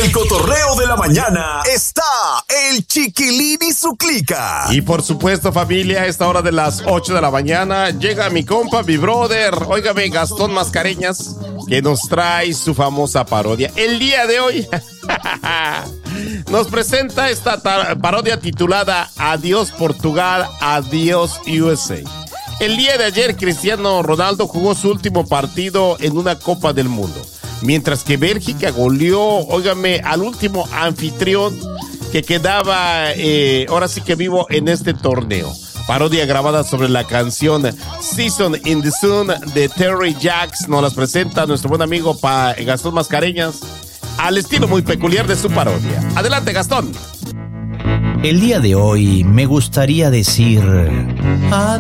el cotorreo de la mañana está el Chiquilín y su clica. Y por supuesto, familia, a esta hora de las 8 de la mañana llega mi compa, mi brother, óigame, Gastón Mascareñas, que nos trae su famosa parodia. El día de hoy nos presenta esta parodia titulada Adiós Portugal, Adiós USA. El día de ayer, Cristiano Ronaldo jugó su último partido en una Copa del Mundo, mientras que Bélgica goleó, óigame, al último anfitrión que quedaba, ahora sí que vivo en este torneo. Parodia grabada sobre la canción Season in the Sun de Terry Jacks. Nos las presenta nuestro buen amigo Gastón Mascareñas, al estilo muy peculiar de su parodia. Adelante, Gastón. El día de hoy me gustaría decir